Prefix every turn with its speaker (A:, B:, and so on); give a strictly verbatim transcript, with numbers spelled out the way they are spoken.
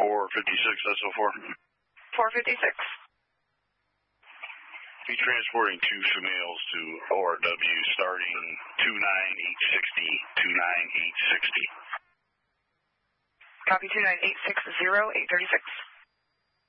A: four fifty-six S O four.
B: four fifty-six.
A: Be transporting two females to O R W starting two nine eight sixty, two nine eight sixty.
B: Copy two nine eight six zero, eight thirty-six.